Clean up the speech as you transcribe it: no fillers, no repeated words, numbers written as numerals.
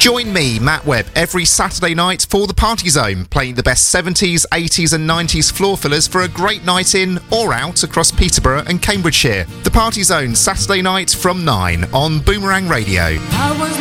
Join me, Matt Webb, every Saturday night for The Party Zone, playing the best 70s, 80s and 90s floor fillers for a great night in or out across Peterborough and Cambridgeshire. The Party Zone, Saturday night from 9 on Boomerang Radio.